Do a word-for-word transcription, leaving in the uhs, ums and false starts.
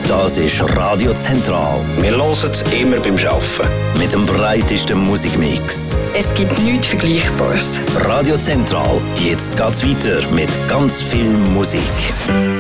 Das ist Radio Zentral. Wir hören es immer beim Arbeiten. Mit dem breitesten Musikmix. Es gibt nichts Vergleichbares. Radio Zentral. Jetzt geht's weiter mit ganz viel Musik.